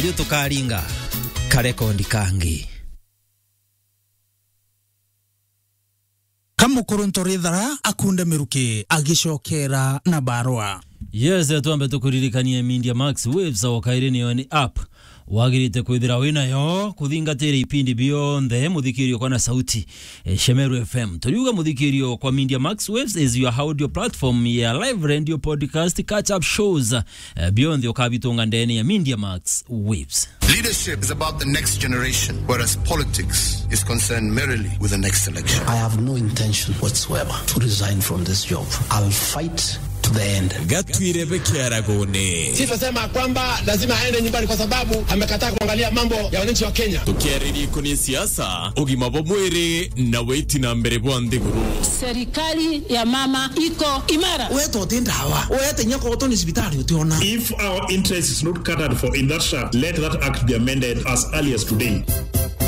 Ndio tukaringa karekondi kangi Kamukuruntorithara akunde miruki agishokera na barua. Yes, tuambe tukuririkanie Media Max Waves wakaireni yoni app wagirite kwithira wina yo kuthingatira ipindi bionde muthikirio kwa na sauti Shemeru FM. Turiuga muthikirio kwa Media Max Waves is your audio platform ya live radio podcast catch up shows beyond ukabitunga ndeni ya Media Max Waves. Leadership is about the next generation, whereas politics is concerned merely with the next election. I have no intention whatsoever to resign from this job. I'll fight to the end. Gatwirebe Kiaragone. Sifa sema kwamba lazima aende nyumbani kwa sababu amekataa kuangalia mambo ya wananchi wa Kenya. Tukiariri kuni siasa, ugimabo mwere na weti na mbere bwandeguru. Serikali ya mama iko imara. Weto tindawa. Wete nyako oto ni sibitari utiona. If our interest is not catered for in that shaft, let that act be amended as early as today.